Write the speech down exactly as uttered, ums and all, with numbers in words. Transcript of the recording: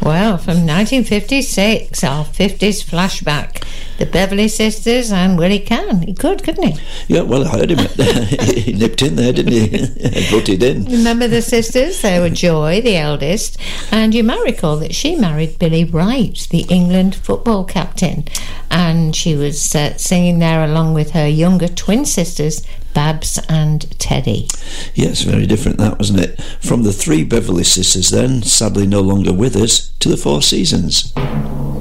Well, from nineteen fifty-six, our fifties flashback. The Beverly Sisters and Willie Cann. He could, couldn't he? Yeah, well, I heard him. He nipped in there, didn't he? Butted in. Remember the sisters? They were Joy, the eldest, and you might recall that she married Billy Wright, the England football captain, and she was uh, singing there along with her younger twin sisters, Babs and Teddy. Yes, very different that, wasn't it? From the three Beverly Sisters then, sadly no longer with us, to the Four Seasons.